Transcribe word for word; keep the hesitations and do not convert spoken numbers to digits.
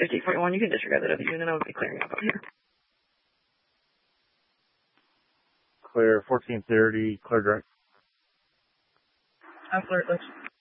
fifty forty-one, you can disregard the W, and then I'll be clearing up out here. Clear, fourteen thirty, clear direct. I'm clear, thanks.